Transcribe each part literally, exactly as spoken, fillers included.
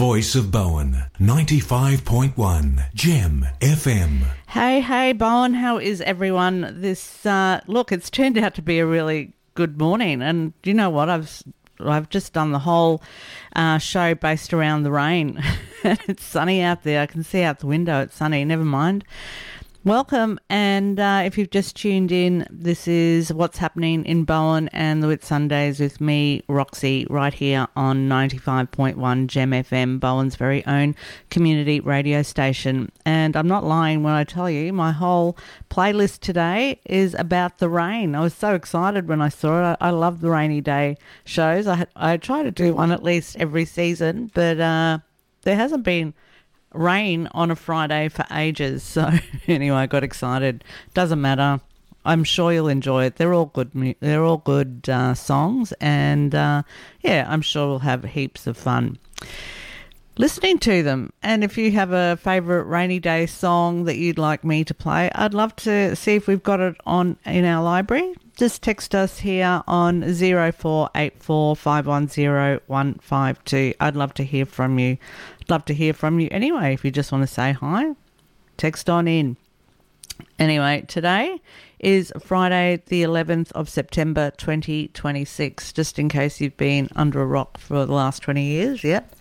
voice of Bowen, ninety-five point one Gem F M. Hey, hey, Bowen, how is everyone? This uh, look, it's turned out to be a really good morning, and you know what? I've I've just done the whole uh, show based around the rain. It's sunny out there. I can see out the window. It's sunny. Never mind. Welcome, and uh, if you've just tuned in, this is what's happening in Bowen and the Whitsundays with me, Roxy, right here on ninety-five point one Gem F M, Bowen's very own community radio station. And I'm not lying when I tell you, my whole playlist today is about the rain. I was so excited when I saw it. I, I love the rainy day shows. I, I try to do one at least every season, but uh, there hasn't been rain on a Friday for ages. So anyway, I got excited. Doesn't matter. I'm sure you'll enjoy it. They're all good. mu- They're all good uh, songs, and uh, yeah, I'm sure we'll have heaps of fun listening to them. And if you have a favourite rainy day song that you'd like me to play, I'd love to see if we've got it on in our library. Just text us here on zero four eight four five one zero one five two. I'd love to hear from you. I'd love to hear from you anyway. If you just want to say hi, text on in. Anyway, today is Friday the eleventh of September twenty twenty-six, just in case you've been under a rock for the last twenty years. Yep.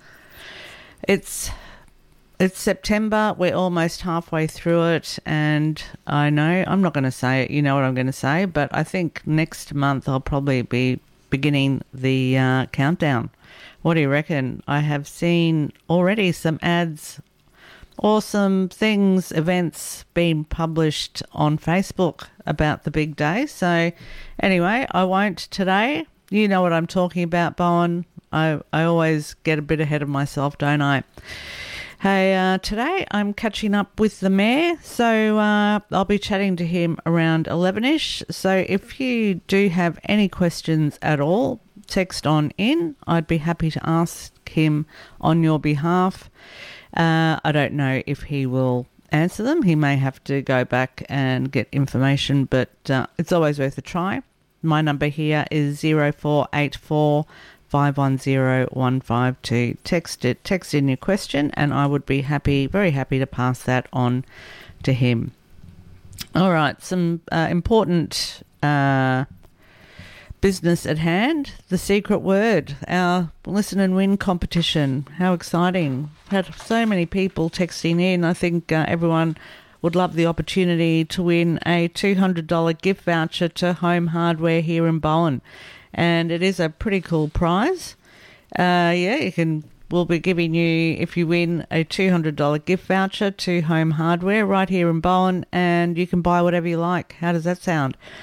It's It's September, we're almost halfway through it, and I know, I'm not going to say it, you know what I'm going to say, but I think next month I'll probably be beginning the uh, countdown. What do you reckon? I have seen already some ads or some things, events being published on Facebook about the big day. So anyway, I won't today. You know what I'm talking about, Bowen. I, I always get a bit ahead of myself, don't I? Hey, uh, today I'm catching up with the mayor, so uh, I'll be chatting to him around eleven-ish. So if you do have any questions at all, text on in. I'd be happy to ask him on your behalf. Uh, I don't know if he will answer them. He may have to go back and get information, but uh, it's always worth a try. My number here is zero four eight four five one zero one five two. Text it, text in your question, and I would be happy, very happy to pass that on to him. All right, some uh, important uh, business at hand. The secret word, our listen and win competition. How exciting. Had so many people texting in. I think uh, everyone would love the opportunity to win a two hundred dollars gift voucher to Home Hardware here in Bowen. And it is a pretty cool prize. Uh, yeah, you can. We'll be giving you, if you win, a two hundred dollars gift voucher to Home Hardware right here in Bowen, and you can buy whatever you like. How does that sound?